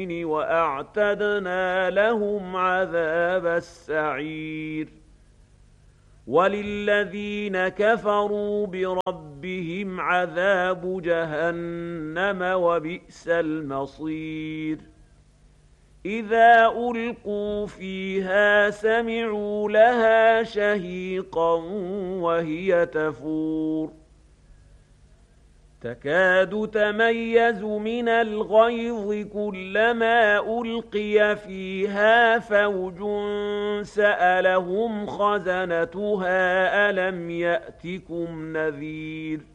وأعتدنا لهم عذاب السعير وللذين كفروا بربهم عذاب جهنم وبئس المصير إذا ألقوا فيها سمعوا لها شهيقا وهي تفور تكاد تميز من الغيظ كلما ألقي فيها فوج سألهم خزنتها ألم يأتكم نذير